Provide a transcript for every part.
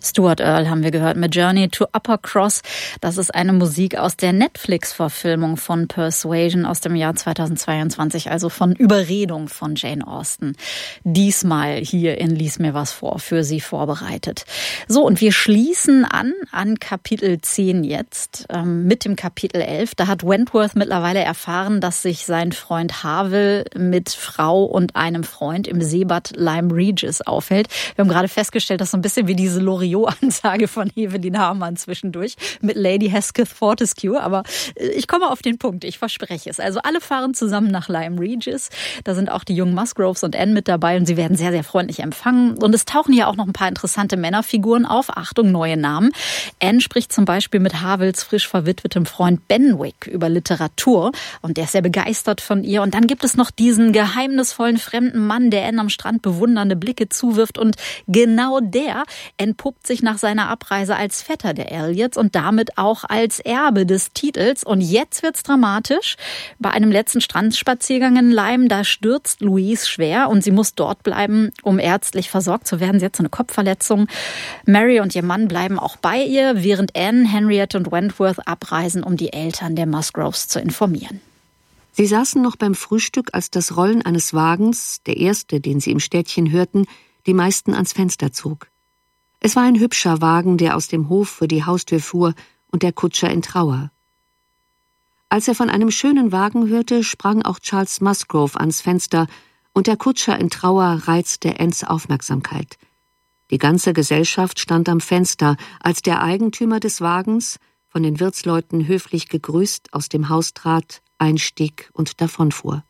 Stuart Earl haben wir gehört mit Journey to Uppercross. Das ist eine Musik aus der Netflix-Verfilmung von Persuasion aus dem Jahr 2022, also von Überredung von Jane Austen. Diesmal hier in Lies mir was vor, für Sie vorbereitet. So, und wir schließen an Kapitel 10 jetzt, mit dem Kapitel 11. Da hat Wentworth mittlerweile erfahren, dass sich sein Freund Harville mit Frau und einem Freund im Seebad Lyme Regis aufhält. Wir haben gerade festgestellt, dass so ein bisschen wie diese Loriot-Ansage von Evelyn Hamann zwischendurch mit Lady Hesketh Fortescue. Aber ich komme auf den Punkt, ich verspreche es. Also alle fahren zusammen nach Lyme Regis. Da sind auch die jungen Musgroves und Anne mit dabei und sie werden sehr, sehr freundlich empfangen. Und es tauchen hier auch noch ein paar interessante Männerfiguren auf. Achtung, neue Namen. Anne spricht zum Beispiel mit Harvilles frisch verwitwetem Freund Benwick über Literatur. Und der ist sehr begeistert von ihr. Und dann gibt es noch diesen geheimnisvollen fremden Mann, der Anne am Strand bewundernde Blicke zuwirft. Und genau der entpuppt sich nach seiner Abreise als Vetter der Elliots und damit auch als Erbe des Titels. Und jetzt wird's dramatisch. Bei einem letzten Strandspaziergang in Lyme, da stürzt Louise schwer und sie muss dort bleiben, um ärztlich versorgt zu werden. Sie hat so eine Kopfverletzung. Mary und ihr Mann bleiben auch bei ihr, während Anne, Henriette und Wentworth abreisen, um die Eltern der Musgroves zu informieren. Sie saßen noch beim Frühstück, als das Rollen eines Wagens, der erste, den sie im Städtchen hörten, die meisten ans Fenster zog. Es war ein hübscher Wagen, der aus dem Hof vor die Haustür fuhr und der Kutscher in Trauer. Als er von einem schönen Wagen hörte, sprang auch Charles Musgrove ans Fenster und der Kutscher in Trauer reizte Annes Aufmerksamkeit. Die ganze Gesellschaft stand am Fenster, als der Eigentümer des Wagens, von den Wirtsleuten höflich gegrüßt, aus dem Haus trat, einstieg und davonfuhr.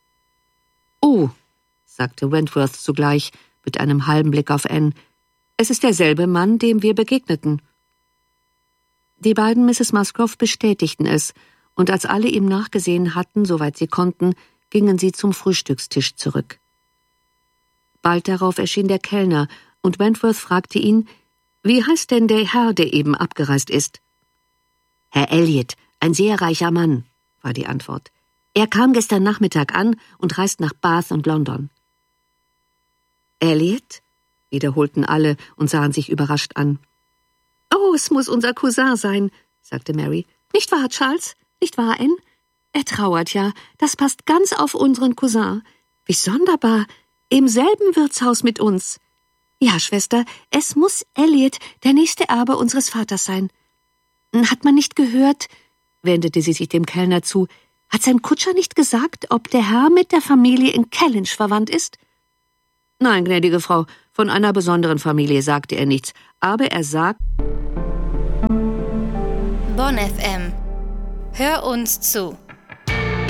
»Oh«, sagte Wentworth sogleich, mit einem halben Blick auf Anne, »es ist derselbe Mann, dem wir begegneten.« Die beiden Mrs. Musgrove bestätigten es, und als alle ihm nachgesehen hatten, soweit sie konnten, gingen sie zum Frühstückstisch zurück. Bald darauf erschien der Kellner, und Wentworth fragte ihn, »Wie heißt denn der Herr, der eben abgereist ist?« »Herr Elliot, ein sehr reicher Mann«, war die Antwort. »Er kam gestern Nachmittag an und reist nach Bath und London.« »Elliot?«, wiederholten alle und sahen sich überrascht an. »Oh, es muss unser Cousin sein«, sagte Mary. »Nicht wahr, Charles? Nicht wahr, Anne? Er trauert ja. Das passt ganz auf unseren Cousin. Wie sonderbar. Im selben Wirtshaus mit uns. Ja, Schwester, es muss Elliot, der nächste Erbe unseres Vaters sein. Hat man nicht gehört«, wendete sie sich dem Kellner zu, »hat sein Kutscher nicht gesagt, ob der Herr mit der Familie in Kellynch verwandt ist?« »Nein, gnädige Frau, von einer besonderen Familie sagte er nichts, aber er sagt...« Bonn FM. Hör uns zu.